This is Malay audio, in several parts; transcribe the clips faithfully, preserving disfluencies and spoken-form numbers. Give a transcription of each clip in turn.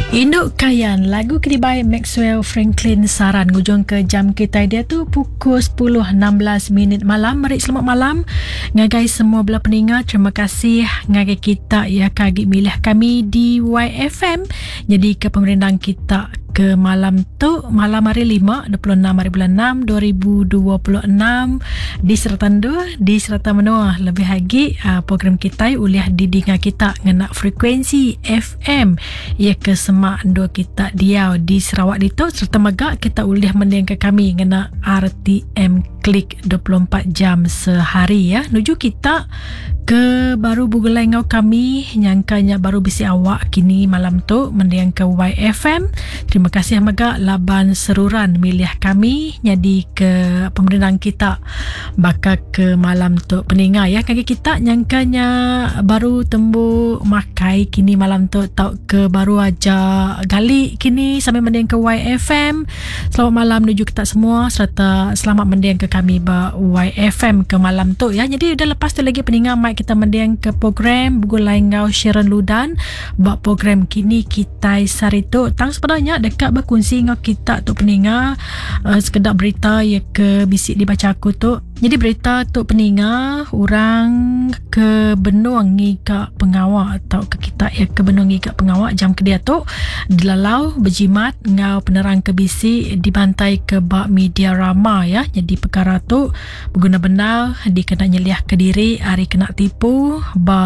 Induk Kayan, lagu Kedibai Maxwell Franklin Saran. Ngujung ke jam kita dia tu pukul sepuluh enam belas minit malam. Mari selamat malam ngagai semua belah pendengar. Terima kasih ngagai kita ya kagi milih kami di Y F M. Jadi ke pemerintahan kita ke malam tu, malam hari lima, dua puluh enam hari bulan enam dua ribu dua puluh enam di Seratan dua, di Seratan Menua. Lebih lagi uh, program kita uliah di dengar kita ngena frekuensi F M ia ke semak dua kita dia di Sarawak itu, serta megak kita uliah mendeng ke kami ngena R T M klik dua puluh empat jam sehari ya. Nuju kita ke baru bugulai ngau kami nyangkanya baru bisi awak kini malam tu mendeng ke Y F M. Terima kasih megak laban seruran milih kami jadi ke pemerintahan kita bakal ke malam tu pendengar ya. Kaki kita nyangkanya baru tembu makai kini malam tu tau ke baru aja gali kini sampai mendeng ke Y F M. Selamat malam nuju kita semua serta selamat mendeng ke kami ba Y F M ke malam tu ya. Jadi udah lepas tu lagi pendengar mic kita mendeng ke program bugulai ngau Sharon Ludan ba program kini kita sari tu tang sebenarnya dekat berkongsi ngau kita tu pendengar uh, sekedar berita ya ke bisik dibaca aku tu. Jadi berita tu pendengar orang ke benua ngigak pengawak atau ke kita ya ke benua ngigak pengawak jam ke dia tu dilalau berjimat ngau penerang ke bisik dibantai ke bak media rama ya. Jadi perkara tu berguna benar dikena nyeliah ke diri hari kena tipu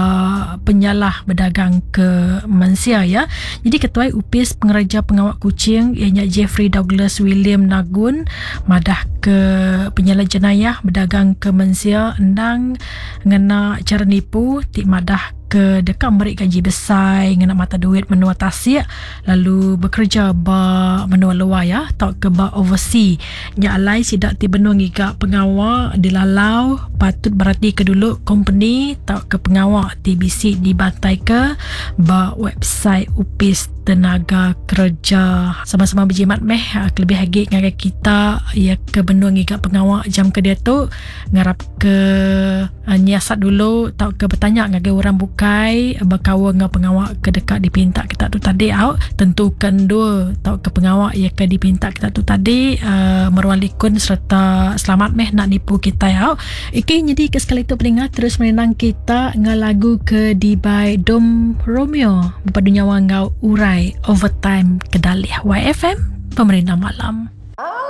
ba penyalah berdagang ke Malaysia ya. Jadi ketua U P I S pengereja pengawak kucing ianya Jeffrey Douglas William Nagun madah ke penyalah jenayah berdagang ke Malaysia endang ngena cara nipu tik madah ke dekat merik gaji besar ngena mata duit menua tasik lalu bekerja ba menua luar ya atau ke ba overseas nya alai sidak ti benua ngigak pengawak dilalau patut berarti ke dulu company atau ke pengawak T B C dibantai ke ba website U P I S tenaga kerja. Sama-sama berjimat meh lebih lagi ngagai kita ya ke benua ngigak pengawak jam ke dia tu ngarap ke uh, nyiasat dulu tau ke bertanya ngagai orang bukai berkawa ngau pengawak ke dekat dipinta kita tu tadi au tentukan dua tau ke pengawak ya ke dipinta kita tu tadi uh, merualikun serta selamat meh nak nipu kita au. Iki jadi ke sekali tu pendengar terus menenang kita ngau lagu ke Dibai Dom Romeo berpadunya ngau urai overtime kedalih Y F M pemerintah malam.